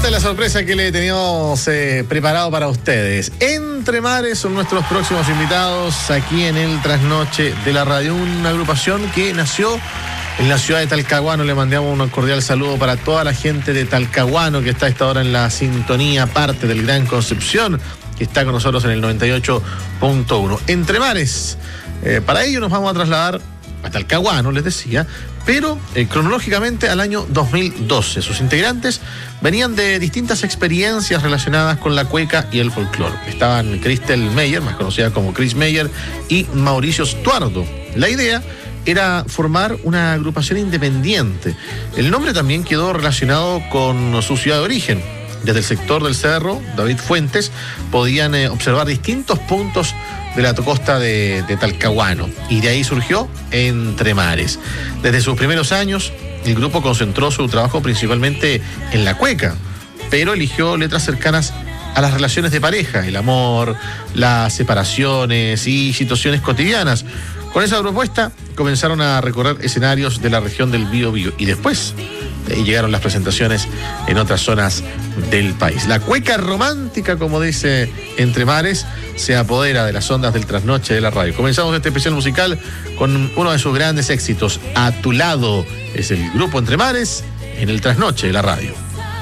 Esta es la sorpresa que le teníamos preparado para ustedes. Entre Mares son nuestros próximos invitados aquí en el Trasnoche de la Radio. Una agrupación que nació en la ciudad de Talcahuano. Le mandamos un cordial saludo para toda la gente de Talcahuano que está a esta hora en la sintonía, parte del Gran Concepción, que está con nosotros en el 98.1. Entre Mares. Para ello nos vamos a trasladar a Talcahuano, les decía, pero cronológicamente al año 2012. Sus integrantes venían de distintas experiencias relacionadas con la cueca y el folclore. Estaban Cristel Meyer, más conocida como Chris Meyer, y Mauricio Stuardo. La idea era formar una agrupación independiente. El nombre también quedó relacionado con su ciudad de origen. Desde el sector del cerro, David Fuentes, podían observar distintos puntos de la costa de Talcahuano, y de ahí surgió Entre Mares. Desde sus primeros años, el grupo concentró su trabajo principalmente en la cueca, pero eligió letras cercanas a las relaciones de pareja, el amor, las separaciones y situaciones cotidianas. Con esa propuesta comenzaron a recorrer escenarios de la región del Biobío, y después llegaron las presentaciones en otras zonas del país. La cueca romántica, como dice Entre Mares, se apodera de las ondas del trasnoche de la radio. Comenzamos este especial musical con uno de sus grandes éxitos, A tu lado. Es el grupo Entre Mares en el trasnoche de la radio.